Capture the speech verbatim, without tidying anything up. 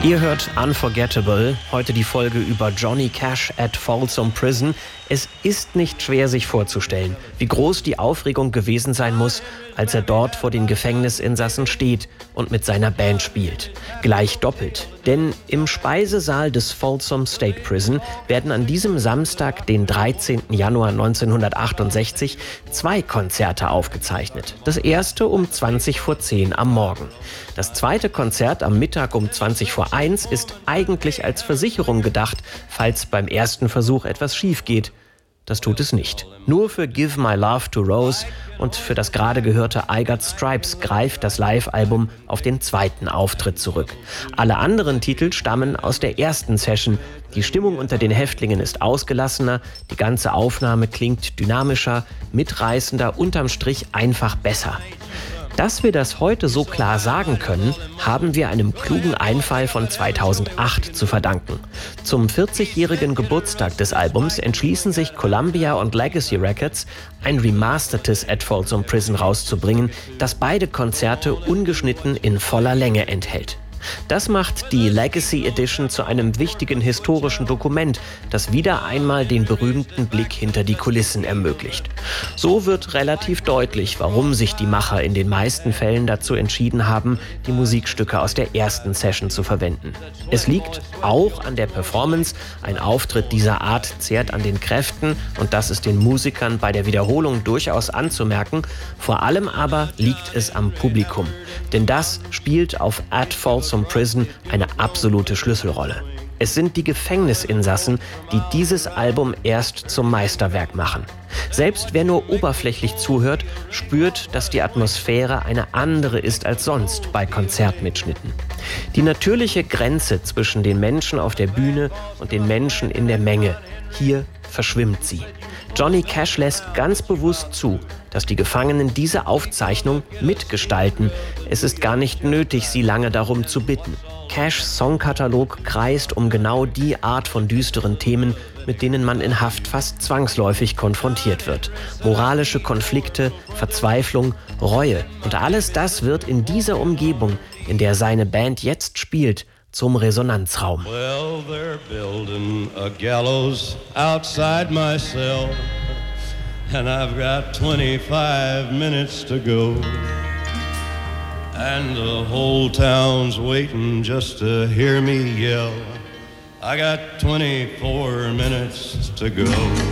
Ihr hört Unforgettable, heute die Folge über Johnny Cash at Folsom Prison. Es ist nicht schwer, sich vorzustellen, wie groß die Aufregung gewesen sein muss, als er dort vor den Gefängnisinsassen steht und mit seiner Band spielt. Gleich doppelt, denn im Speisesaal des Folsom State Prison werden an diesem Samstag, den dreizehnten Januar neunzehnhundertachtundsechzig, zwei Konzerte aufgezeichnet. Das erste um zwanzig vor zehn am Morgen. Das zweite Konzert am Mittag um zwanzig vor eins ist eigentlich als Versicherung gedacht, falls beim ersten Versuch etwas schief geht. Das tut es nicht. Nur für Give My Love to Rose und für das gerade gehörte I Got Stripes greift das Live-Album auf den zweiten Auftritt zurück. Alle anderen Titel stammen aus der ersten Session. Die Stimmung unter den Häftlingen ist ausgelassener, die ganze Aufnahme klingt dynamischer, mitreißender, unterm Strich einfach besser. Dass wir das heute so klar sagen können, haben wir einem klugen Einfall von zweitausendacht zu verdanken. Zum vierzigjährigen Geburtstag des Albums entschließen sich Columbia und Legacy Records, ein remastertes At Folsom Prison rauszubringen, das beide Konzerte ungeschnitten in voller Länge enthält. Das macht die Legacy Edition zu einem wichtigen historischen Dokument, das wieder einmal den berühmten Blick hinter die Kulissen ermöglicht. So wird relativ deutlich, warum sich die Macher in den meisten Fällen dazu entschieden haben, die Musikstücke aus der ersten Session zu verwenden. Es liegt auch an der Performance. Ein Auftritt dieser Art zehrt an den Kräften und das ist den Musikern bei der Wiederholung durchaus anzumerken. Vor allem aber liegt es am Publikum. Denn das spielt auf At Folsom Prison eine absolute Schlüsselrolle. Es sind die Gefängnisinsassen, die dieses Album erst zum Meisterwerk machen. Selbst wer nur oberflächlich zuhört, spürt, dass die Atmosphäre eine andere ist als sonst bei Konzertmitschnitten. Die natürliche Grenze zwischen den Menschen auf der Bühne und den Menschen in der Menge, hier verschwimmt sie. Johnny Cash lässt ganz bewusst zu, dass die Gefangenen diese Aufzeichnung mitgestalten. Es ist gar nicht nötig, sie lange darum zu bitten. Cashs Songkatalog kreist um genau die Art von düsteren Themen, mit denen man in Haft fast zwangsläufig konfrontiert wird. Moralische Konflikte, Verzweiflung, Reue und alles das wird in dieser Umgebung, in der seine Band jetzt spielt, zum Resonanzraum. Well, they're building a gallows outside my cell, and I've got twenty-five minutes to go, and the whole town's waiting just to hear me yell. I got twenty-four minutes to go.